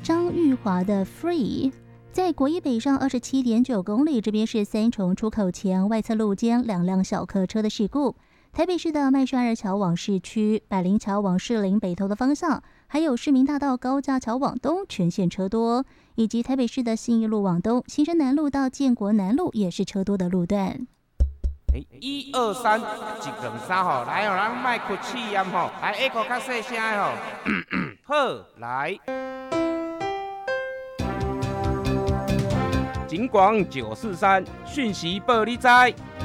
张玉华的 Free。在国一北上27.9公里，这边是三重出口前外侧路肩2辆小客车的事故。台北市的麦帅二桥往市区、百灵桥往士林北投的方向，还有市民大道高架桥往东全线车多，以及台北市的信义路往东、新生南路到建国南路也是车多的路段。 1、2、3，1、2、3吼，来哦，咱卖哭气音吼，来 echo 较细声的吼，好，来。警广943，讯息报你知。